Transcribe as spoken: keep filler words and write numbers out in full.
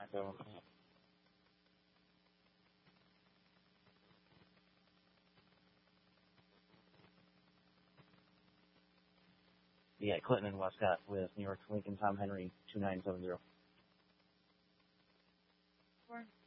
So, yeah, Clinton and Westcott with New York's Lincoln Tom Henry two nine seven zero. Four.